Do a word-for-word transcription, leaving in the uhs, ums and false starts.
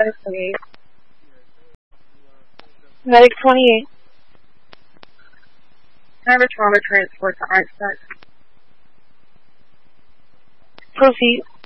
Medic twenty-eight. Medic twenty-eight. I have a trauma transport to Einstein. Proceed.